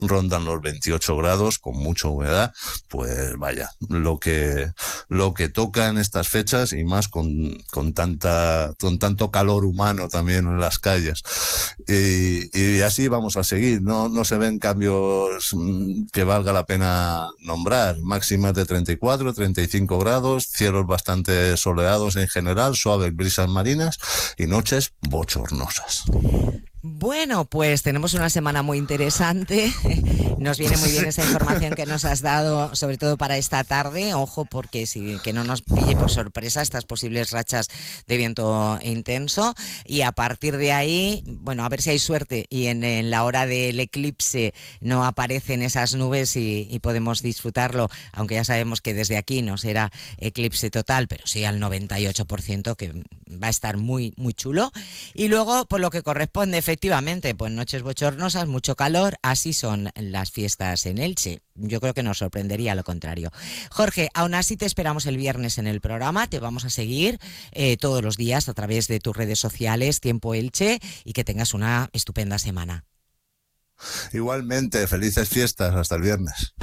rondan los 28 grados con mucha humedad, pues vaya, lo que toca en estas fechas y más con tanto calor humano también en las calles. Y así vamos a seguir, no se ven cambios que valga la pena nombrar. Máximas de 34, 35 grados, cielos bastante soleados en general, suaves brisas marinas y noches bochornosas. Bueno, pues tenemos una semana muy interesante. Nos viene muy bien esa información que nos has dado, sobre todo para esta tarde. Ojo, porque que no nos pille por sorpresa estas posibles rachas de viento intenso. Y a partir de ahí, bueno, a ver si hay suerte y en la hora del eclipse no aparecen esas nubes y podemos disfrutarlo, aunque ya sabemos que desde aquí no será eclipse total, pero sí al 98%, que va a estar muy, muy chulo. Y luego, por lo que corresponde, efectivamente, pues noches bochornosas, mucho calor, así son las fiestas en Elche. Yo creo que nos sorprendería lo contrario. Jorge, aún así te esperamos el viernes en el programa, te vamos a seguir todos los días a través de tus redes sociales, Tiempo Elche, y que tengas una estupenda semana. Igualmente, felices fiestas, hasta el viernes.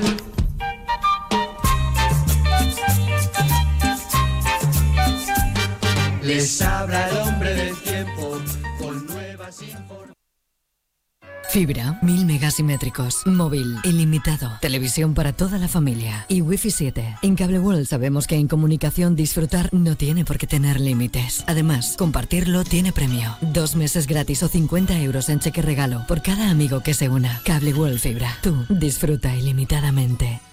Les habla el hombre del tiempo con nuevas informaciones. Fibra, 1000 megasimétricos, móvil, ilimitado, televisión para toda la familia y Wi-Fi 7. En Cable World sabemos que en comunicación disfrutar no tiene por qué tener límites. Además, compartirlo tiene premio. 2 meses gratis o 50 euros en cheque regalo por cada amigo que se una. Cable World Fibra. Tú disfruta ilimitadamente.